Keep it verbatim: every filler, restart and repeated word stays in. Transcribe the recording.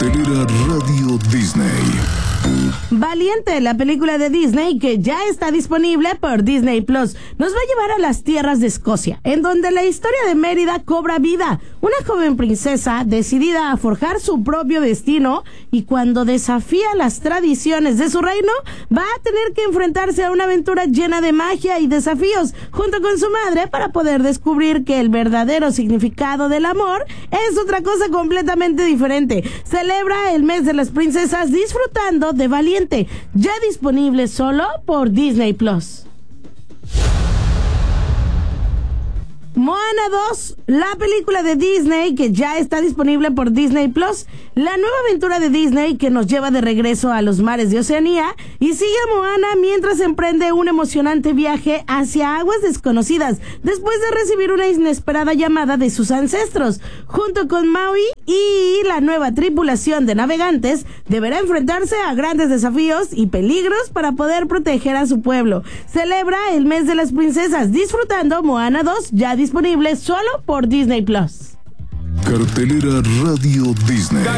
Cartelera Radio Disney. Valiente, la película de Disney que ya está disponible por Disney Plus, nos va a llevar a las tierras de Escocia, en donde la historia de Mérida cobra vida. Una joven princesa decidida a forjar su propio destino, y cuando desafía las tradiciones de su reino, va a tener que enfrentarse a una aventura llena de magia y desafíos, junto con su madre, para poder descubrir que el verdadero significado del amor es otra cosa completamente diferente. Celebra el mes de las princesas disfrutando de Valiente, ya disponible solo por Disney Plus. Moana dos, la película de Disney que ya está disponible por Disney Plus, la nueva aventura de Disney que nos lleva de regreso a los mares de Oceanía y sigue a Moana mientras emprende un emocionante viaje hacia aguas desconocidas después de recibir una inesperada llamada de sus ancestros. Junto con Maui y la nueva tripulación de navegantes, deberá enfrentarse a grandes desafíos y peligros para poder proteger a su pueblo. Celebra el mes de las princesas disfrutando Moana dos, ya disponible solo por Disney Plus. Cartelera Radio Disney.